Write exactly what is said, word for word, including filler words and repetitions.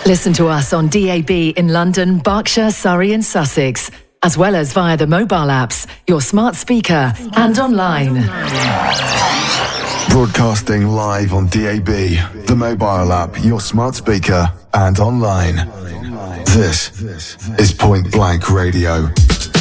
Listen to us on D A B in London, Berkshire, Surrey and Sussex, as well as via the mobile apps, your smart speaker and online. Broadcasting live on D A B, the mobile app, your smart speaker and online. This is Point Blank Radio.